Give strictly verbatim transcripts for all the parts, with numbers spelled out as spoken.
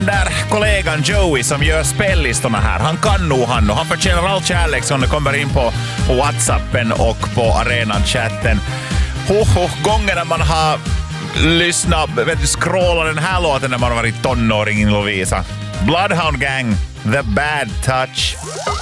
Där kollegan Joey som gör spellistorna här, han kan nog han och han förtjänar all kärlek som det kommer in på, på WhatsAppen och på arenan-chatten. Hoho, gångerna man har lyssnat, vet du, scrollat den här låten när man har varit tonåring, Lovisa. Bloodhound Gang, The Bad Touch.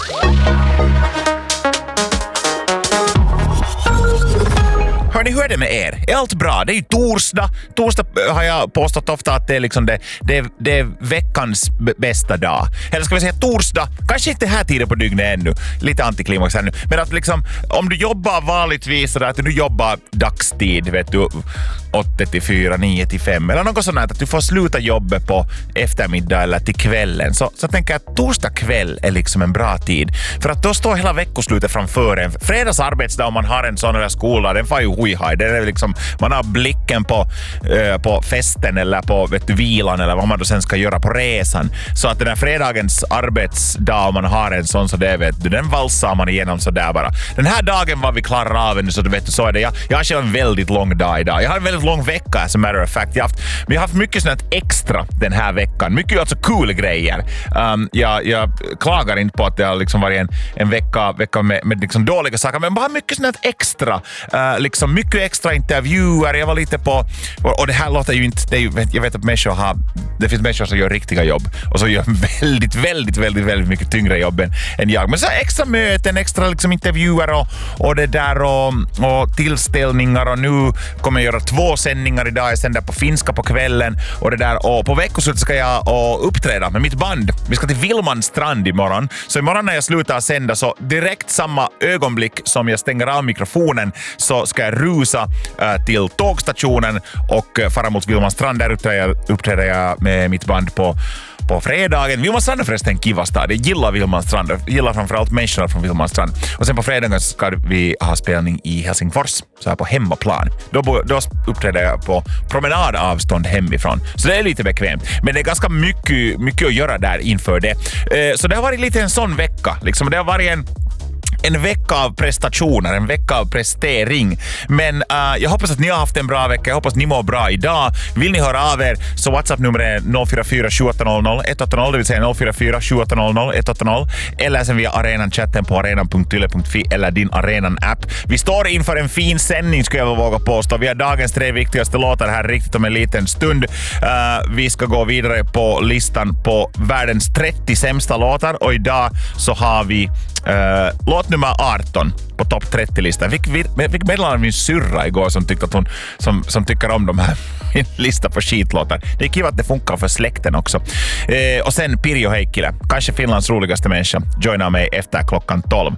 Hörni, hur är det med er? Är allt bra? Det är ju torsdag. Torsdag har jag påstått ofta att det är, liksom det, det, det är veckans b- bästa dag. Eller ska vi säga torsdag? Kanske inte här tiden på dygnet ännu. Lite antiklimax här nu. Men att liksom, om du jobbar vanligtvis så att du jobbar dagstid, vet du, åtta till fyra, nio till fem eller något sånt här, att du får sluta jobbet på eftermiddag eller till kvällen. Så, så tänker jag att torsdag kväll är liksom en bra tid. För att då står hela veckoslutet framför en. Fredags arbetsdag om man har en sån här skola, den får ju huihaj. Det är liksom, man har blicken på, uh, på festen eller på, vet du, vilan eller vad man då sen ska göra på resan. Så att den här fredagens arbetsdag, om man har en sån, så det vet du, den valsar man igenom så där bara. Den här dagen var vi klara av en, så du vet, så är det. Jag, jag har en väldigt lång dag idag. Jag har en väldigt lång vecka, as a matter of fact. Jag har haft, men jag har haft mycket sånt extra den här veckan. Mycket alltså cool grejer. Um, jag, jag klagar inte på att det har liksom varit en, en vecka, vecka med, med liksom dåliga saker, men bara mycket sånt extra. Uh, liksom mycket extra intervjuer. Jag var lite på, och det här låter ju inte, det är ju, jag vet att människor har, det finns människor som gör riktiga jobb och så gör väldigt, väldigt, väldigt, väldigt mycket tyngre jobb än, än jag. Men så extra möten, extra liksom intervjuer och, och det där och, och tillställningar, och nu kommer jag göra två sändningar idag. Jag sänder på finska på kvällen och det där, och på veckoslutet ska jag och uppträda med mitt band. Vi ska till Vilman strand imorgon. Så imorgon när jag slutar sända, så direkt samma ögonblick som jag stänger av mikrofonen, så ska jag rusa äh, till tågstationen och äh, fara mot Vilman strand. Där uppträder jag, uppträder jag med mitt band på på fredagen. Vilman strand är förresten en kiva stad. Jag gillar Vilman strand. Jag gillar framförallt människorna från Vilman strand. Och sen på fredagen ska vi ha spelning i Helsingfors, så här på hemmaplan. Då, då uppträder jag på promenadavstånd hemifrån. Så det är lite bekvämt. Men det är ganska mycket, mycket att göra där inför det. Så det har varit lite en sån vecka. Liksom. Det har varit en En vecka av prestationer, en vecka av prestering. Men uh, jag hoppas att ni har haft en bra vecka. Jag hoppas att ni mår bra idag. Vill ni höra av er, så WhatsApp-nummer är noll fyra fyra sju åtta noll noll ett åtta noll, det vill säga noll fyra fyra sju åtta noll noll ett åtta noll. Eller sen via arenan-chatten på arenan punkt yle punkt fi eller din arenan-app. Vi står inför en fin sändning, skulle jag våga påstå. Vi har dagens tre viktigaste låtar här riktigt om en liten stund. Uh, vi ska gå vidare på listan på världens trettio sämsta låtar. Och idag så har vi Uh, låt nummer arton på topp trettio-listan. Jag fick, fick meddelande av min syrra igår som tyckte att hon som, som tycker om de här min lista på skitlåtar. Det är kul att det funkar för släkten också. Uh, och sen Pirjo Heikkilä, kanske Finlands roligaste människa, joinar mig efter klockan tolv.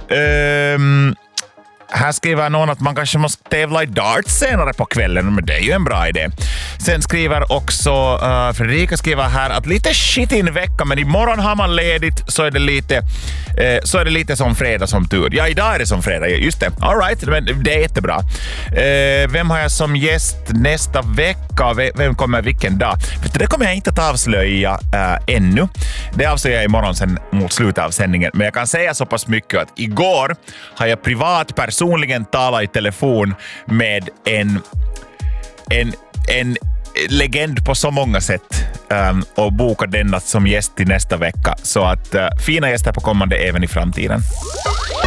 Uh, Här skriver någon att man kanske måste tävla i darts senare på kvällen, men det är ju en bra idé. Sen skriver också uh, Fredrika skriver här att lite shit i en vecka, men imorgon har man ledigt, så är det lite uh, så är det lite som fredag som tur. Ja, idag är det som fredag, just det. All right, men det är jättebra. Uh, vem har jag som gäst nästa vecka? Vem kommer vilken dag? För det kommer jag inte att avslöja uh, ännu. Det avslöjar jag imorgon sen mot slutet av sändningen. Men jag kan säga så pass mycket att igår har jag privat person personligen tala i telefon med en, en, en legend på så många sätt um, och boka denna som gäst till nästa vecka. Så att uh, fina gäster på kommande även i framtiden.